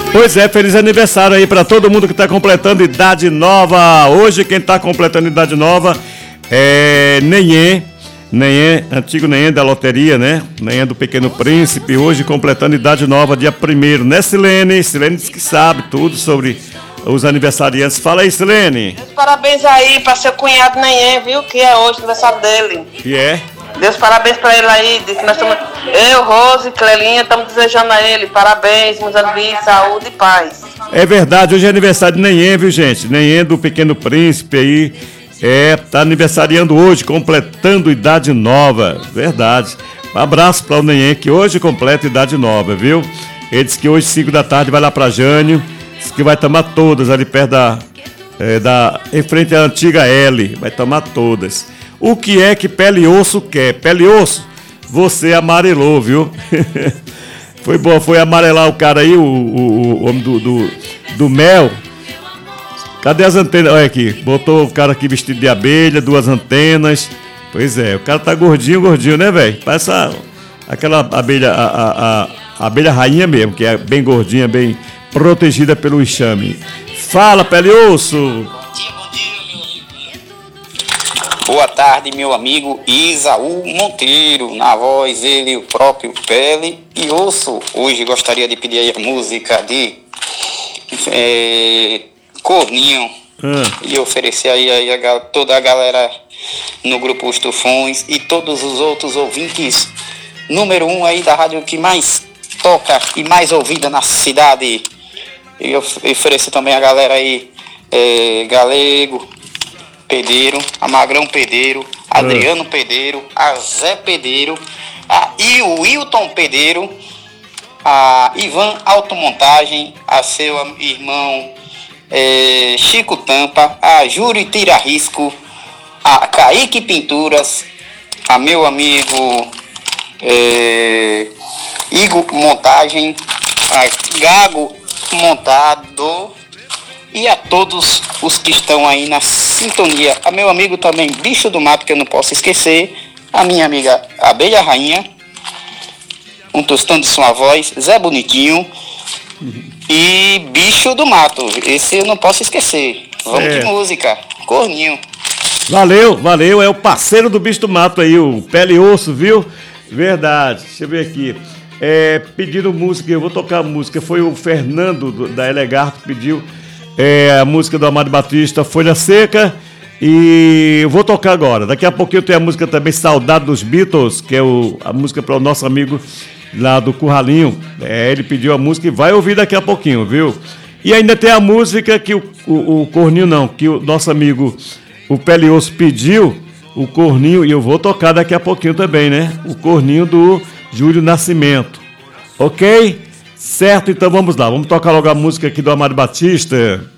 Pois é, feliz aniversário aí para todo mundo que está completando idade nova. Hoje quem está completando idade nova é Nenê, antigo Nenê da loteria, né? Nenê do Pequeno Príncipe, hoje completando idade nova, dia 1º, né, Silene? Silene diz que sabe tudo sobre os aniversariantes. Fala aí, Silene. Parabéns aí para seu cunhado Nenê, viu? Que é hoje aniversário dele. E é? Deus parabéns para ele aí. Diz que nós estamos, eu, Rose e Clelinha, estamos desejando a ele parabéns, muitos anos de vida, saúde e paz. É verdade, hoje é aniversário de Nenê, viu, gente? Nenê do Pequeno Príncipe aí. Tá aniversariando hoje, completando idade nova. Verdade. Um abraço para o Nenê, que hoje completa idade nova, viu? Ele disse que hoje, 5 da tarde, vai lá para Jânio. Diz que vai tomar todas ali perto em frente à antiga L. Vai tomar todas. O que é que Pele e Osso quer? Pele e Osso, você amarelou, viu? Foi bom, foi amarelar o cara aí, o homem do mel. Cadê as antenas? Olha aqui, botou o cara aqui vestido de abelha, 2 antenas. Pois é, o cara tá gordinho, né, velho? Parece aquela abelha, a abelha rainha mesmo, que é bem gordinha, bem protegida pelo enxame. Fala, Pele e Osso! Boa tarde, meu amigo Isaú Monteiro, na voz ele, o próprio Pele e Osso. Hoje gostaria de pedir aí a música de Corninho e oferecer aí a toda a galera no grupo Os Tufões e todos os outros ouvintes, número 1 aí da rádio que mais toca e mais ouvida na cidade. E eu ofereço também a galera aí, Galego Pedeiro, a Magrão Pedeiro, Adriano Pedeiro, a Zé Pedeiro, e o Wilton Pedeiro, a Ivan Automontagem, a seu irmão Chico Tampa, a Júri Tira-Risco, a Kaique Pinturas, a meu amigo Igor Montagem, a Gago Montado, e a todos os que estão aí na sintonia. A meu amigo também, Bicho do Mato, que eu não posso esquecer. A minha amiga Abelha Rainha. Um tostão de sua voz. Zé Bonitinho. E Bicho do Mato. Esse eu não posso esquecer. Vamos de música. Corninho. Valeu. É o parceiro do Bicho do Mato aí, o Pele e Osso, viu? Verdade. Deixa eu ver aqui. Pediram música, eu vou tocar a música. Foi o Fernando da Elegarto que pediu. A música do Amado Batista, Folha Seca, e eu vou tocar agora. Daqui a pouquinho tem a música também, Saudade dos Beatles, que é a música para o nosso amigo lá do Curralinho. Ele pediu a música e vai ouvir daqui a pouquinho, viu? E ainda tem a música que o Corninho não, que o nosso amigo, o Pele e Osso pediu, o Corninho, e eu vou tocar daqui a pouquinho também, né? O Corninho do Júlio Nascimento. Ok? Certo, então vamos lá. Vamos tocar logo a música aqui do Amado Batista.